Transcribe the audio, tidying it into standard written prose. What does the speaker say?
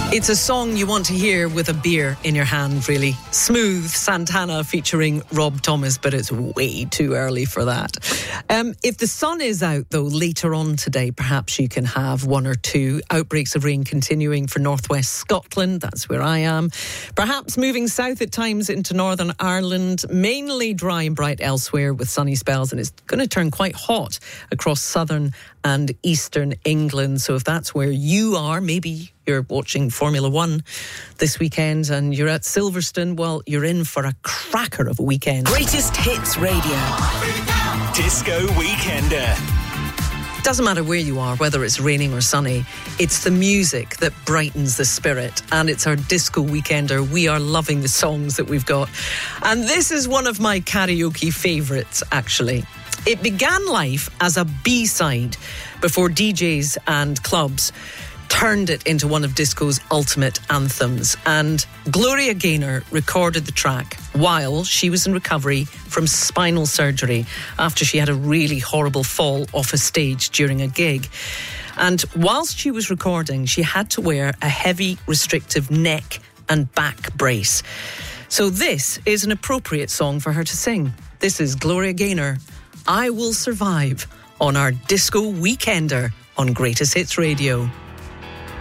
It's a song you want to hear with a beer in your hand, really. Smooth Santana featuring Rob Thomas, but it's way too early for that. If the sun is out, though, later on today, perhaps you can have one or two outbreaks of rain continuing for northwest Scotland. That's where I am. Perhaps moving south at times into Northern Ireland. Mainly dry and bright elsewhere with sunny spells, and it's going to turn quite hot across southern and eastern England. So if that's where you are, maybe you're watching Formula One this weekend and you're at Silverstone, well, you're in for a cracker of a weekend. Greatest Hits Radio. Disco Weekender. Doesn't matter where you are, whether it's raining or sunny, it's the music that brightens the spirit, and it's our Disco Weekender. We are loving the songs that we've got, and this is one of my karaoke favourites, actually. It began life as a B-side before DJs and clubs turned it into one of disco's ultimate anthems. And Gloria Gaynor recorded the track while she was in recovery from spinal surgery after she had a really horrible fall off a stage during a gig. And whilst she was recording, she had to wear a heavy, restrictive neck and back brace. So this is an appropriate song for her to sing. This is Gloria Gaynor, I Will Survive, on our Disco Weekender on Greatest Hits Radio.